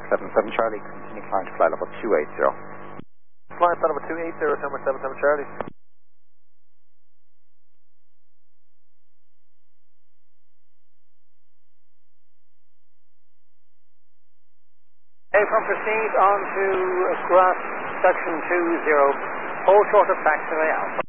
77 Charlie, continue climb to flight level 280. Flight level 280, number 77 Charlie. From proceed on to grass section 20. Hold short of taxiway Alpha.